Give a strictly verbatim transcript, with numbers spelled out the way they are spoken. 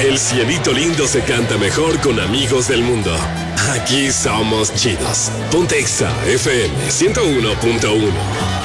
El cielito lindo se canta mejor con amigos del mundo. Aquí somos chidos. Ponte Exa F M ciento uno punto uno.